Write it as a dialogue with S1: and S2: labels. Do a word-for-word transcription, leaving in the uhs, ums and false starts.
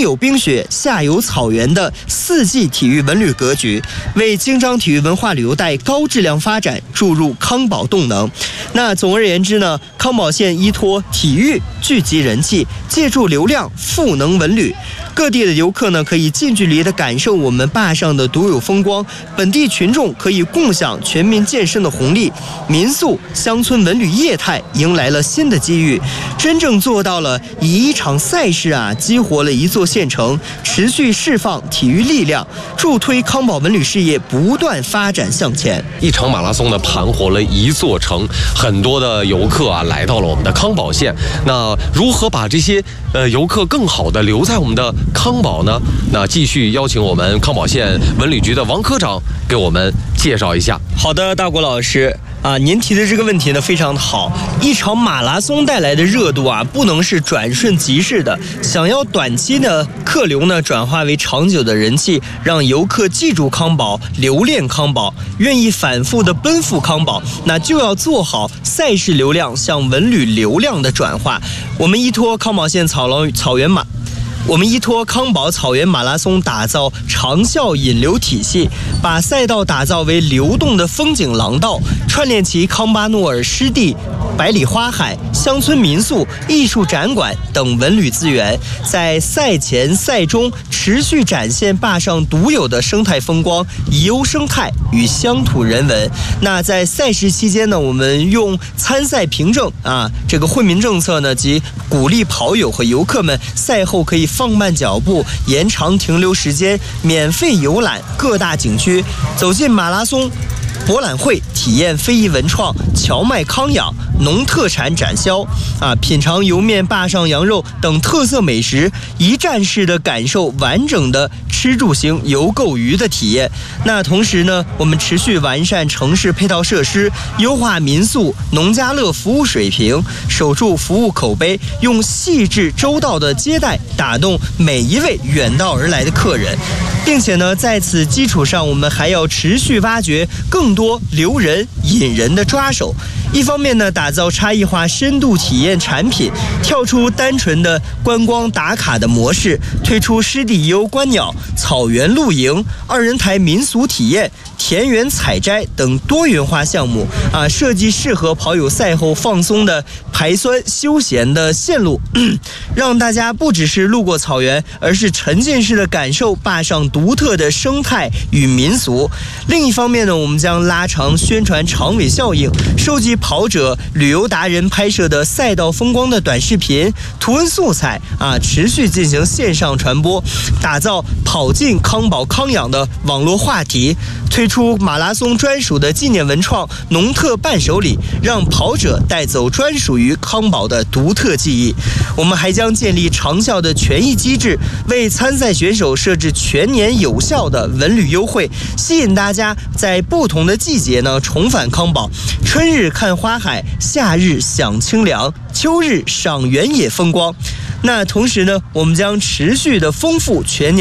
S1: 有冰雪，下有草原的四季体育文旅格局，为京张体育文化旅游带高质量发展注入康宝动能。那总而言之呢，康宝县依托体育聚集人气，借助流量赋能文旅。各地的游客呢，可以近距离的感受我们坝上的独有风光，本地群众可以共享全民健身的红利，民宿、乡村文旅业态迎来了新的机遇，真正做到了以一场赛事啊激活了一座县城，持续释放体育力量，助推康宝文旅事业不断发展向前。
S2: 一场马拉松呢，盘活了一座城，很多的游客啊来到了我们的康宝县。那如何把这些呃游客更好的留在我们的康宝呢？那继续邀请我们康宝县文旅局的王科长给我们介绍一下。
S1: 好的，大国老师啊，您提的这个问题呢非常的好。一场马拉松带来的热度啊，不能是转瞬即逝的。想要短期的客流呢转化为长久的人气，让游客记住康宝、留恋康宝，愿意反复的奔赴康宝，那就要做好赛事流量向文旅流量的转化。我们依托康宝县草狼草原马。我们依托康宝草原马拉松打造长效引流体系，把赛道打造为流动的风景廊道，串联起康巴诺尔湿地、百里花海、乡村民宿、艺术展馆等文旅资源，在赛前赛中持续展现坝上独有的生态风光、优生态与乡土人文。那在赛事期间呢，我们用参赛凭证啊这个惠民政策呢，及鼓励跑友和游客们赛后可以放慢脚步，延长停留时间，免费游览各大景区，走进马拉松博览会，体验非遗文创、荞麦康养、农特产展销啊，品尝油面坝上羊肉等特色美食，一站式的感受完整的吃住行游购娱的体验。那同时呢，我们持续完善城市配套设施，优化民宿、农家乐服务水平，守住服务口碑，用细致周到的接待打动每一位远道而来的客人。并且呢，在此基础上，我们还要持续挖掘更多留人引人的抓手。一方面呢，打造差异化深度体验产品，跳出单纯的观光打卡的模式，推出湿地游观鸟、草原露营、二人台民俗体验、田园采摘等多元化项目啊，设计适合跑友赛后放松的排酸休闲的线路，让大家不只是路过草原，而是沉浸式的感受坝上独特的生态与民俗。另一方面呢，我们将拉长宣传长尾效应，收集跑者、旅游达人拍摄的赛道风光的短视频、图文素材啊，持续进行线上传播，打造跑进康宝康养的网络话题，推出马拉松专属的纪念文创农特伴手礼，让跑者带走专属于康宝的独特记忆。我们还将建立长效的权益机制，为参赛选手设置全年有效的文旅优惠，吸引大家在不同的季节呢重返康宝。春日看花海，夏日享清凉，秋日赏原野风光。那同时呢，我们将持续的丰富全年